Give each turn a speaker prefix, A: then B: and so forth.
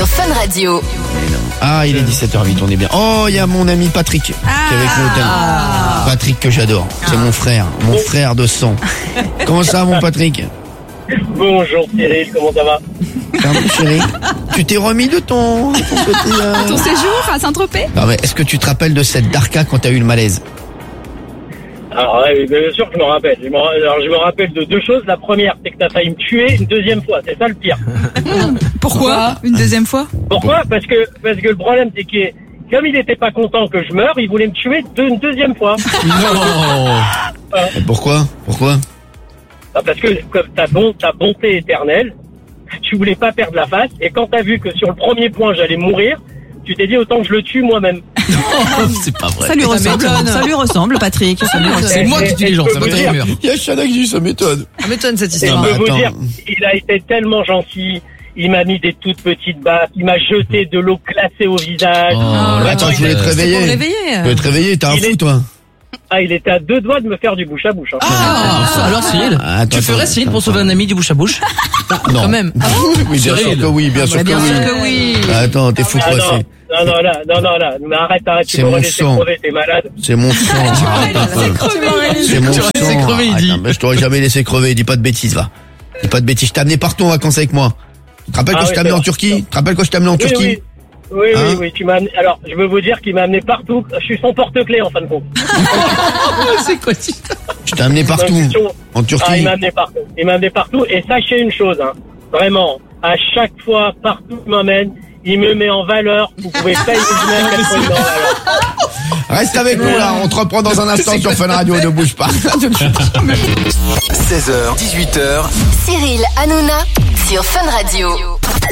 A: sur Fun Radio.
B: Ah, il est 17h08, on est bien. Oh, il y a mon ami Patrick qui est avec nous au thème. Patrick que j'adore, c'est mon frère de sang. Comment ça va mon Patrick?
C: Bonjour Cyril, comment ça va?
B: Ça va mon chéri? Tu t'es remis de ton petit...
D: Ton séjour à Saint-Tropez?
B: Non mais est-ce que tu te rappelles de cette Darka quand t'as eu le malaise?
C: Alors ouais, bien sûr que je me rappelle. Je me rappelle de deux choses. La première, c'est que t'as failli me tuer une deuxième fois. C'est ça le pire.
D: Pourquoi une deuxième fois?
C: Pourquoi? Parce que le problème, c'est que comme il était pas content que je meure, il voulait me tuer une deuxième fois.
B: Non. Pourquoi?
C: Parce que comme ta bonté éternelle, tu voulais pas perdre la face. Et quand t'as vu que sur le premier point, j'allais mourir, tu t'es dit autant que je le tue moi-même.
B: C'est pas vrai.
E: Ça lui ressemble, Patrick.
F: C'est moi qui tue les gens, ça m'étonne.
B: Il y a Chana qui dit ça m'étonne.
F: Ça m'étonne cette
C: Et je
F: histoire.
C: peux vous
B: attends.
C: dire, il a été tellement gentil. Il m'a mis des toutes petites baffes. Il m'a jeté de l'eau glacée au visage.
B: Attends, je voulais te réveiller. Je voulais te réveiller, t'as un fou toi.
C: Ah, il était à deux doigts de me faire du bouche à bouche.
F: Alors Cyril,
B: Attends,
F: tu ferais Cyril pour sauver un ami du bouche à bouche?
B: Non.
F: Quand même.
B: Oui, bien sûr que oui, bien sûr que oui. Attends, t'es fou quoi, c'est...
C: Non, mais arrête, tu
B: C'est
C: m'aurais
B: mon
C: laissé
B: sang.
C: crever, t'es malade.
B: C'est mon sang. C'est mon
F: Tu l'aurais laissé
B: sang.
F: crever, il dit.
B: Attends, mais je t'aurais jamais laissé crever, dis pas de bêtises, va. Dis pas de bêtises, je t'ai amené partout en vacances avec moi. Tu te rappelles quand je t'ai amené en Turquie? Tu te rappelles quand je t'ai amené en Turquie?
C: Oui, tu m'as amené. Alors, je veux vous dire qu'il m'a amené partout. Je suis son porte-clés en fin de compte.
F: C'est quoi ça?
B: Je t'ai amené partout en
C: il
B: Turquie.
C: m'a amené partout. Et sachez une chose, hein. Vraiment, à chaque fois, partout il m'emmène, il me met en valeur. Vous pouvez pas imaginer à quel point il me met en valeur.
B: Reste avec nous là, on te reprend dans un instant sur Fun Radio, ne bouge pas.
G: 16h, 18h.
A: Cyril Hanouna sur Fun Radio.